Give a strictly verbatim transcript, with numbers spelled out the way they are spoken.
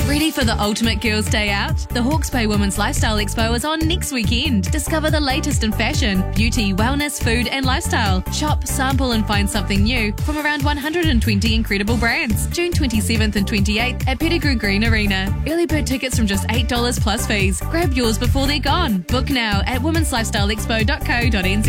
Ready for the ultimate girls' day out? The Hawke's Bay Women's Lifestyle Expo is on next weekend. Discover the latest in fashion, beauty, wellness, food and lifestyle. Shop, sample and find something new from around one hundred twenty incredible brands. June twenty-seventh and twenty-eighth at Pettigrew Green Arena. Early bird tickets from just eight dollars plus fees. Grab yours before they're gone. Book now at womens lifestyle expo dot co dot n z.